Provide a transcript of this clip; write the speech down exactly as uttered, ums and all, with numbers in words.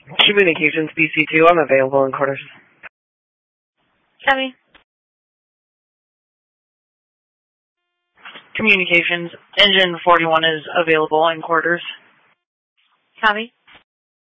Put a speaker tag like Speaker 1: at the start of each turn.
Speaker 1: Communications B C two, I'm available in quarters.
Speaker 2: Copy. Communications, engine forty-one is available in quarters. Copy.